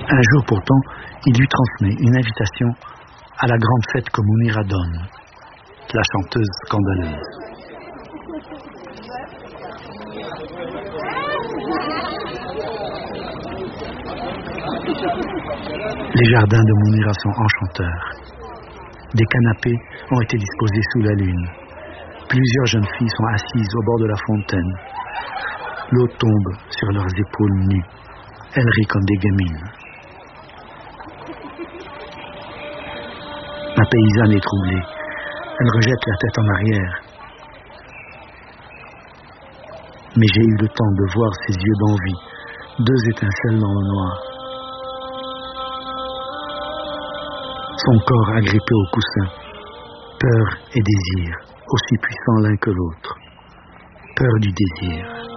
Un jour pourtant, il lui transmet une invitation à la grande fête que Mounira donne, la chanteuse scandaleuse. Les jardins de Mounira sont enchanteurs. Des canapés ont été disposés sous la lune. Plusieurs jeunes filles sont assises au bord de la fontaine. L'eau tombe sur leurs épaules nues. Elles rient comme des gamines. Ma paysanne est troublée. Elle rejette la tête en arrière. Mais j'ai eu le temps de voir ses yeux d'envie, 2 étincelles dans le noir. Son corps agrippé au coussin, peur et désir, aussi puissants l'un que l'autre. Peur du désir.